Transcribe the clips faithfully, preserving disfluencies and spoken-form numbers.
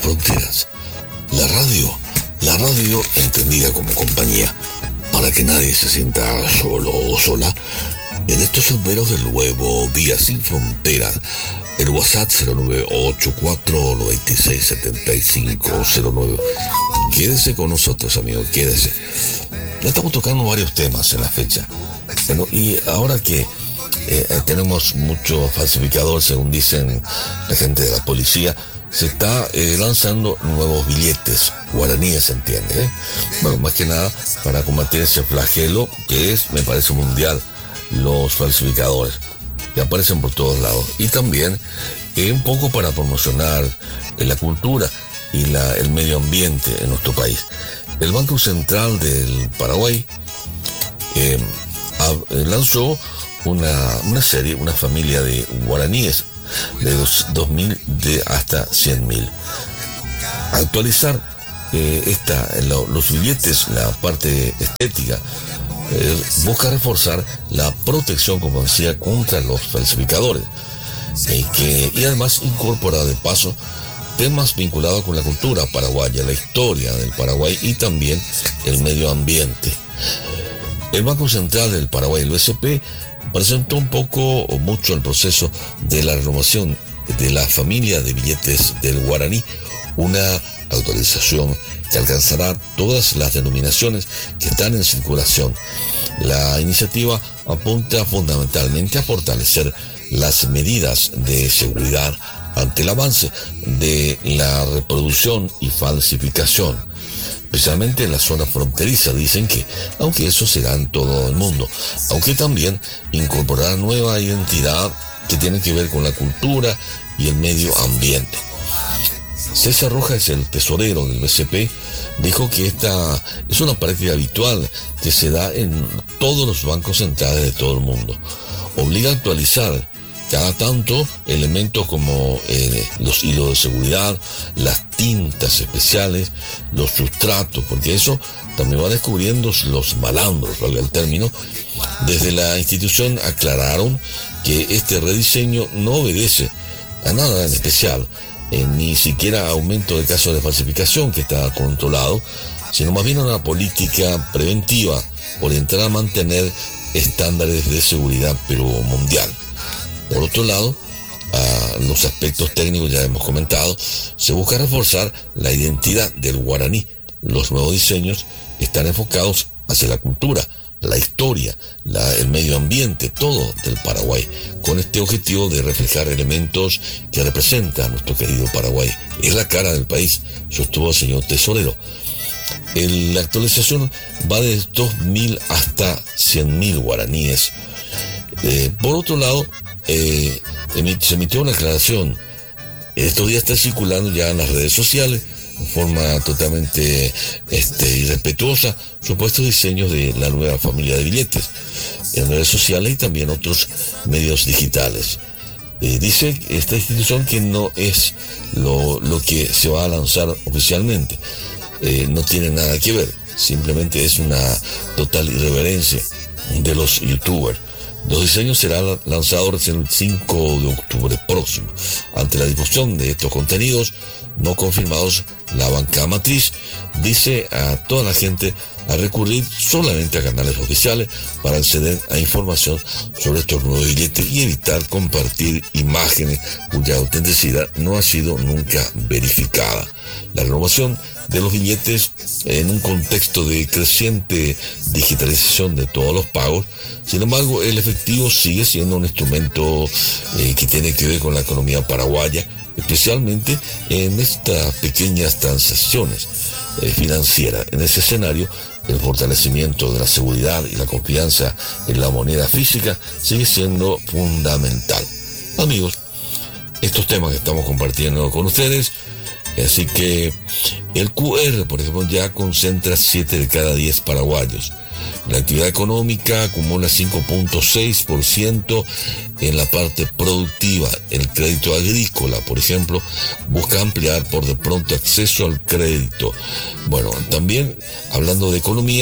fronteras. La radio, la radio entendida como compañía, para que nadie se sienta solo o sola. En estos sombreros del nuevo Día Sin Fronteras, el WhatsApp cero nueve ocho cuatro nueve seis siete cinco cero nueve. Quédese con nosotros, amigos, quédese. Ya estamos tocando varios temas en la fecha. Bueno, y ahora que eh, tenemos muchos falsificadores, según dicen la gente de la policía, se está eh, lanzando nuevos billetes guaraníes, ¿se entiende? ¿eh? Bueno, más que nada para combatir ese flagelo que es, me parece, mundial, los falsificadores, que aparecen por todos lados. Y también eh, un poco para promocionar eh, la cultura y la, el medio ambiente en nuestro país. El Banco Central del Paraguay eh, a, eh, lanzó una, una serie, una familia de guaraníes de dos mil de hasta cien mil. Actualizar eh, esta, lo, los billetes, la parte estética, eh, busca reforzar la protección, como decía, contra los falsificadores, eh, que, y además incorpora de paso temas vinculados con la cultura paraguaya, la historia del Paraguay y también el medio ambiente. El Banco Central del Paraguay, el B C P, presentó un poco o mucho el proceso de la renovación de la familia de billetes del guaraní, una actualización que alcanzará todas las denominaciones que están en circulación. La iniciativa apunta fundamentalmente a fortalecer las medidas de seguridad ante el avance de la reproducción y falsificación, especialmente en la zona fronteriza. Dicen que, aunque eso será en todo el mundo, aunque también incorporará nueva identidad que tiene que ver con la cultura y el medio ambiente. César Rojas, es el tesorero del B C P, dijo que esta es una práctica habitual que se da en todos los bancos centrales de todo el mundo. Obliga a actualizar cada tanto elementos como eh, los hilos de seguridad, las tintas especiales, los sustratos, porque eso también va descubriendo los malandros, valga el término. Desde la institución aclararon que este rediseño no obedece a nada en especial, eh, ni siquiera a aumento de casos de falsificación, que está controlado, sino más bien a una política preventiva orientada a mantener estándares de seguridad, pero mundial. Por otro lado, a los aspectos técnicos ya hemos comentado, se busca reforzar la identidad del guaraní. Los nuevos diseños están enfocados hacia la cultura, la historia, la, el medio ambiente, todo del Paraguay, con este objetivo de reflejar elementos que representan a nuestro querido Paraguay. Es la cara del país, sostuvo el señor tesorero. El, la actualización va de dos mil hasta cien mil guaraníes. Eh, por otro lado, Eh, se emitió una aclaración. Estos días está circulando ya en las redes sociales de forma totalmente este, irrespetuosa supuestos diseños de la nueva familia de billetes en redes sociales y también otros medios digitales. Eh, dice esta institución que no es lo, lo que se va a lanzar oficialmente, eh, no tiene nada que ver, simplemente es una total irreverencia de los youtubers. Los diseños serán lanzados el cinco de octubre próximo. Ante la difusión de estos contenidos no confirmados, la banca matriz dice a toda la gente a recurrir solamente a canales oficiales para acceder a información sobre estos nuevos billetes y evitar compartir imágenes cuya autenticidad no ha sido nunca verificada. La renovación de los billetes en un contexto de creciente digitalización de todos los pagos. Sin embargo, el efectivo sigue siendo un instrumento eh, que tiene que ver con la economía paraguaya, especialmente en estas pequeñas transacciones eh, financieras. En ese escenario, el fortalecimiento de la seguridad y la confianza en la moneda física sigue siendo fundamental. Amigos, estos temas que estamos compartiendo con ustedes, así que el Q R, por ejemplo, ya concentra siete de cada diez paraguayos. La actividad económica acumula cinco punto seis por ciento en la parte productiva. El crédito agrícola, por ejemplo, busca ampliar por de pronto acceso al crédito. Bueno, también hablando de economía,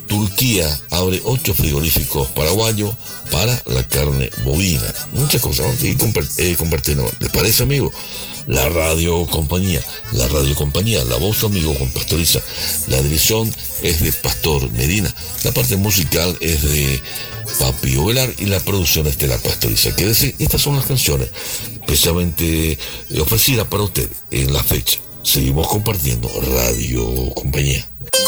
Turquía abre ocho frigoríficos paraguayos para la carne bovina. Muchas cosas, ¿no? Y eh, compartiendo. ¿Les parece, amigo? La radio compañía, la radio compañía, la voz amigo Juan Pastoriza. La dirección es de Pastor Medina. La parte musical es de Papi Ovelar y la producción es de la Pastoriza. Que decir, estas son las canciones especialmente ofrecidas para usted en la fecha. Seguimos compartiendo Radio Compañía.